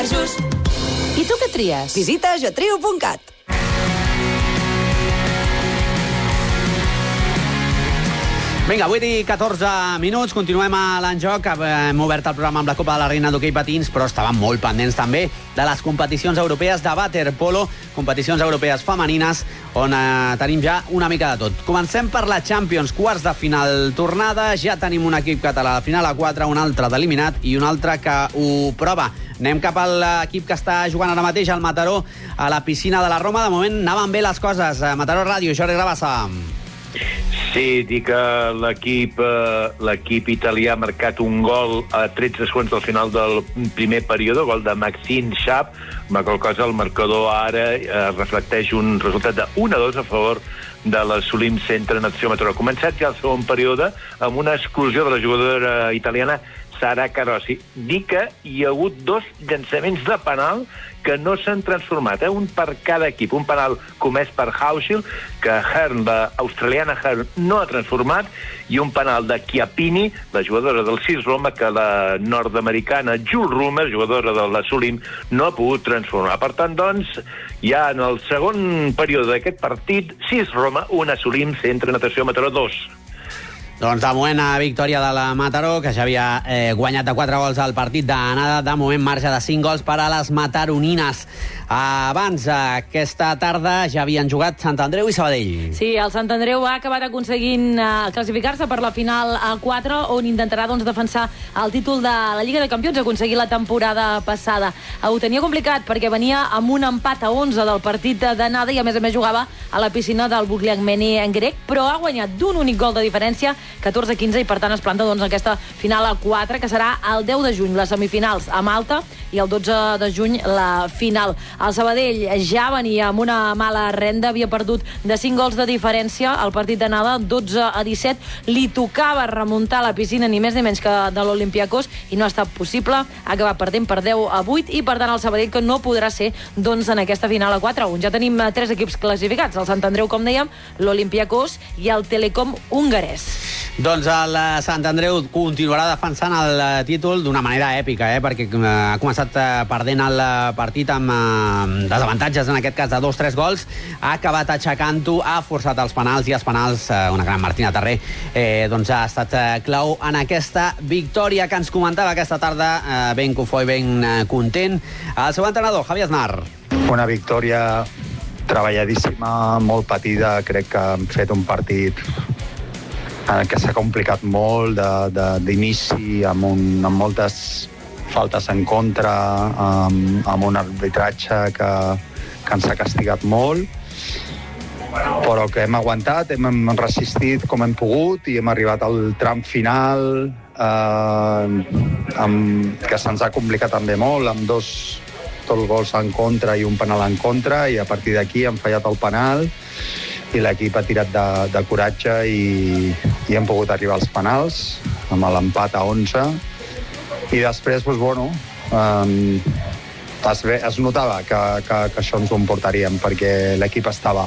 Superjust. I tu què tries? Visita jatrio.cat. Vinga, 8:14, continuem a l'enjoc. Hem obert el programa amb la Copa de la Reina d'Hoquei Patins, però estàvem molt pendents també de les competicions europees de waterpolo, competicions europees femenines, on tenim ja una mica de tot. Comencem per la Champions, quarts de final tornada. Ja tenim un equip català a la final a 4, un altre d'eliminat i un altre que ho prova. Anem cap a l'equip que està jugant ara mateix al Mataró, a la piscina de la Roma. De moment anaven bé les coses. Mataró Ràdio, Jordi Rabassa. Sí, dic que l'equip italià ha marcat un gol a 13 segons del final del primer període, gol de Maxime Schaap, amb la qual cosa el marcador ara reflecteix un resultat de 1-2 a favor de l'Assolim Centre Natació Mataró. Ha començat ja el segon període amb una exclusió de la jugadora italiana Sara Carossi. Dic que hi ha hagut 2 llançaments de penal que no s'han transformat, un per cada equip. Un penal comès per Hauschil, que Hearn, la australiana Hearn, no ha transformat, i un penal de Chiappini, la jugadora del CIS Roma, que la nord-americana Jules Rumer, jugadora de l'Assolim, no ha pogut transformar. Per tant, doncs, ja en el segon període d'aquest partit, CIS Roma, un Assolim Centre Natació Mataró 2. Doncs de moment a victòria de la Mataró, que ja havia guanyat de 4 gols al partit d'anada. De moment marge de 5 gols per a les mataronines. Abans, aquesta tarda, ja havien jugat Sant Andreu i Sabadell. Sí, el Sant Andreu ha acabat aconseguint classificar-se per la final a 4, on intentarà defensar el títol de la Lliga de Campions, aconseguir la temporada passada. Ho tenia complicat perquè venia amb un empat a 11 del partit d'anada i a més jugava a la piscina del Bugliangmeni en grec, però ha guanyat d'un únic gol de diferència, 14-15, i per tant es planta aquesta final a 4, que serà el 10 de juny, les semifinals a Malta, i el 12 de juny la final. El Sabadell ja venia amb una mala renda, havia perdut de 5 gols de diferència al partit d'anada, 12-17. Li tocava remuntar la piscina ni més ni menys que de l'Olympiacos i no ha estat possible. Ha acabat perdent per 10-8 i per tant el Sabadell que no podrà ser en aquesta final a 4. Ja tenim 3 equips classificats, el Sant Andreu, com dèiem, l'Olympiacos i el Telecom hongarès. Doncs el Sant Andreu continuarà defensant el títol d'una manera èpica, perquè ha començat perdent el partit amb desavantatges, en aquest cas de 2-3 gols, ha acabat aixecant-ho, ha forçat els penals, i els penals, una gran Martina Terré, doncs ha estat clau en aquesta victòria que ens comentava aquesta tarda, ben cofoi, ben content, el seu entrenador, Javi Aznar. Una victòria treballadíssima, molt patida. Crec que hem fet un partit que s'ha complicat molt d'inici, amb moltes faltes en contra, amb un arbitratge que ens ha castigat molt, però que hem aguantat, hem resistit com hem pogut i hem arribat al tram final, que se'ns ha complicat també molt, amb 2 gols en contra i un penal en contra, i a partir d'aquí hem fallat el penal i l'equip ha tirat de coratge i hem pogut arribar als penals amb l'empat a 11, i després es notava que això ens ho emportaríem, perquè l'equip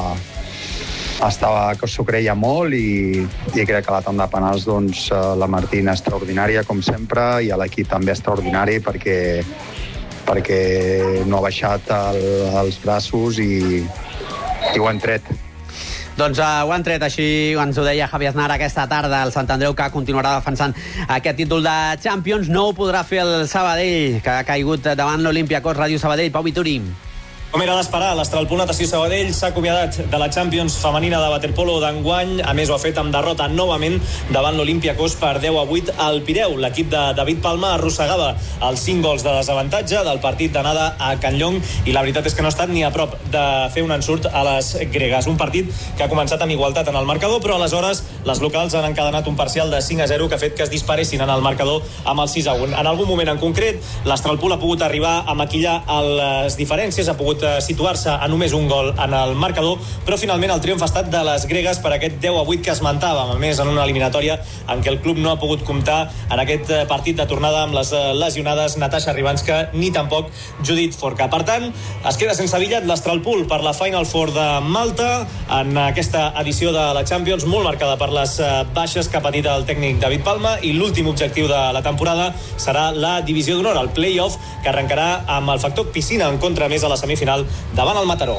que s'ho creia molt, i crec que a la tanda de penals la Martina extraordinària com sempre, i l'equip també extraordinari perquè no ha baixat els braços i ho han tret. Doncs ho han tret, així ens ho deia Javi Aznar aquesta tarda. El Sant Andreu, que continuarà defensant aquest títol de Champions, no ho podrà fer el Sabadell, que ha caigut davant l'Olympiacos. Ràdio Sabadell, Pau Vituri. Com era d'esperar, l'Astralpunt Natació Sabadell s'ha acomiadat de la Champions femenina de waterpolo d'enguany. A més, ho ha fet amb derrota novament davant l'Olympiacos per 10-8 al Pireu. L'equip de David Palma arrossegava els 5 gols de desavantatge del partit d'anada a Can Llong, i la veritat és que no ha estat ni a prop de fer un ensurt a les gregues. Un partit que ha començat amb igualtat en el marcador, però aleshores les locals han encadenat un parcial de 5-0 que ha fet que es disparessin en el marcador amb el 6-1. En algun moment en concret, l'Astralpunt ha pogut arribar a maquillar les diferències, ha pogut pogut situar-se a només un gol en el marcador, però finalment el triomf ha estat de les gregues per aquest 10-8 que esmentàvem, a més en una eliminatòria en què el club no ha pogut comptar en aquest partit de tornada amb les lesionades Natasha Ribanska ni tampoc Judith Forca. Per tant, es queda sense bitllet l'Astralpool per la Final Four de Malta en aquesta edició de la Champions, molt marcada per les baixes que ha patit el tècnic David Palma, i l'últim objectiu de la temporada serà la divisió d'honor, el play-off, que arrencarà amb el factor piscina en contra més a la semifinal davant el Mataró.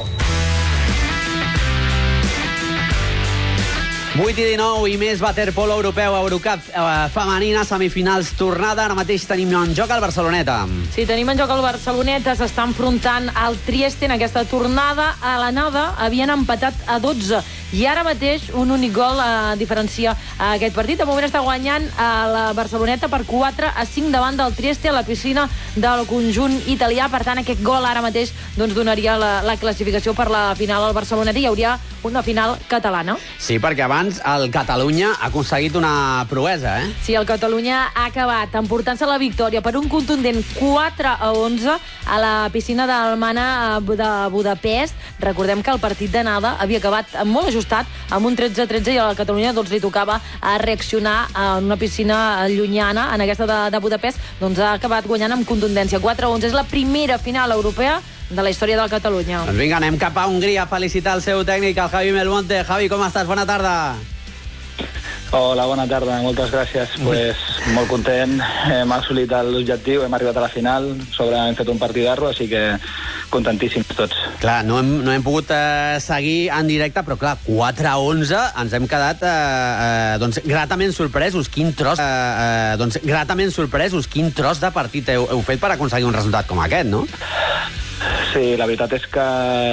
8 i 19 i més waterpolo europeu, Eurocup femenina, semifinals, tornada. Ara mateix tenim en joc el Barceloneta. Sí, tenim en joc el Barceloneta, s'està enfrontant al Trieste en aquesta tornada. A l'anada havien empatat a 12 i ara mateix un únic gol diferencia aquest partit. De moment està guanyant la Barceloneta per 4-5 davant del Trieste a la piscina del conjunt italià. Per tant, aquest gol ara mateix donaria la classificació per la final al Barceloneta i hi hauria una final catalana. Sí, perquè abans el Catalunya ha aconseguit una proesa, eh? Sí, el Catalunya ha acabat emportant-se la victòria per un contundent 4-11 a la piscina del Mana de Budapest. Recordem que el partit d'anada havia acabat molt ajustat, amb un 13-13, i a la Catalunya li tocava reaccionar en una piscina llunyana, en aquesta de Budapest, ha acabat guanyant amb contundència. 4-11 és la primera final europea de la història del Catalunya. Doncs vinga, anem cap a Hongria a felicitar el seu tècnic, el Javi Belmonte. Javi, com estàs? Bona tarda. Hola, bona tarda, moltes gràcies. Pues, molt content, hem assolit l'objectiu, hem arribat a la final, hem fet un partidarro, així que contentíssims tots. Clar, no hem pogut seguir en directe, però clar, 4-11 ens hem quedat gratament sorpresos. Quin tros de partit heu fet per aconseguir un resultat com aquest, no? Sí, la veritat és que